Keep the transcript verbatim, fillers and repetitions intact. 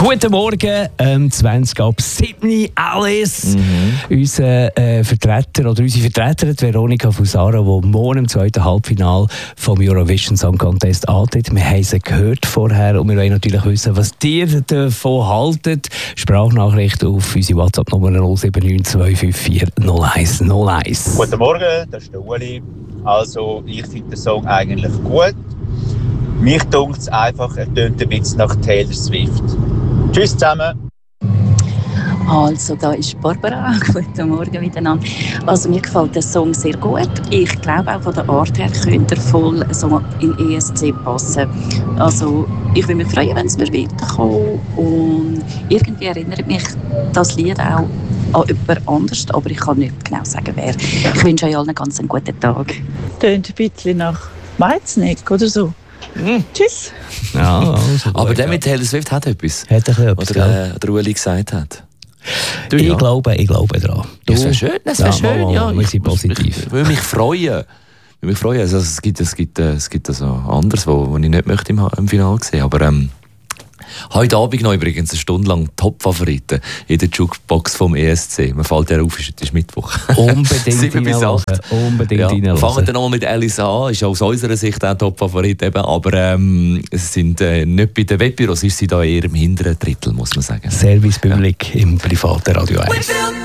Guten Morgen, ähm, zwanzig ab sieben, Alice. Mhm. Unser äh, Vertreter oder unsere Vertreterin Veronika Fusara, die morgen im zweiten Halbfinale vom Eurovision Song Contest antritt. Wir haben sie gehört vorher und wir wollen natürlich wissen, was ihr davon haltet. Sprachnachricht auf unsere WhatsApp-Nummer null sieben neun zwei fünf vier null eins null eins. Guten Morgen, das ist der Uli. Also, ich finde den Song eigentlich gut. Mich dunkt es einfach, er tönt ein bisschen nach Taylor Swift. Tschüss zusammen. Also, da ist Barbara. Guten Morgen miteinander. Also, mir gefällt der Song sehr gut. Ich glaube, auch von der Art her könnte er voll so in E S C passen. Also, ich würde mich freuen, wenn es mir weiterkommt. Und irgendwie erinnert mich das Lied auch an jemand anderes, aber ich kann nicht genau sagen, wer. Ich wünsche euch allen einen ganz guten Tag. Tönt ein bisschen nach Weizneck oder so. Mhm. Tschüss. Ja, also gut, aber der ja. mit Taylor Swift hat etwas. Hat er etwas, oder äh, der Ueli gesagt hat. Du, ich, ja. glaube, ich glaube daran. Das wäre schön, das wäre ja, schön. Mal, mal, ja, wir sind positiv. Ich, ich würde mich freuen. Ich würde mich freuen. Also, es gibt, es gibt, es gibt also anderes, wo, wo ich nicht möchte im, im Finale sehen. Aber ähm, heute Abend noch übrigens eine Stunde lang Top-Favoriten in der Jukebox vom E S C. Mir fällt ja auf, es ist Mittwoch. Unbedingt sieben bis acht. Unbedingt ja. reinhören. Fangen wir dann nochmal mit Alice an. Ist aus unserer Sicht auch Top-Favorit. Eben. Aber ähm, es sind äh, nicht bei den Webbüros, ist sie da eher im hinteren Drittel, muss man sagen. Service Public ja. im privaten Radio eins.